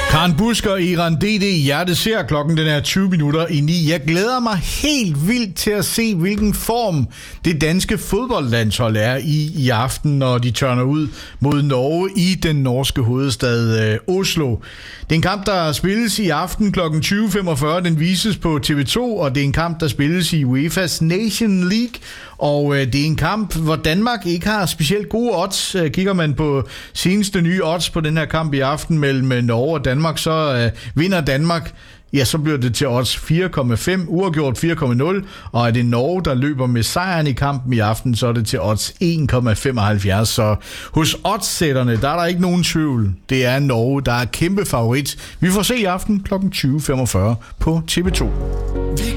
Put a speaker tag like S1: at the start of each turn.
S1: Karen Busk og Iran DD hjerteser. Klokken den er 20 minutter i 9. Jeg glæder mig helt vildt til at se, hvilken form det danske fodboldlandshold er i aften, når de tørner ud mod Norge i den norske hovedstad Oslo. Det er en kamp, der spilles i aften klokken 20.45. Den vises på TV2, og det er en kamp, der spilles i UEFA's Nation League. Og det er en kamp, hvor Danmark ikke har specielt gode odds. Kigger man på seneste nye odds på den her kamp i aften mellem Norge og Danmark, så vinder Danmark. Ja, så bliver det til odds 4,5, uafgjort 4,0, og er det Norge, der løber med sejren i kampen i aften, så er det til odds 1,75. Så hos oddsætterne, der er der ikke nogen tvivl. Det er Norge, der er kæmpe favorit. Vi får se i aften kl. 20.45 på TV2.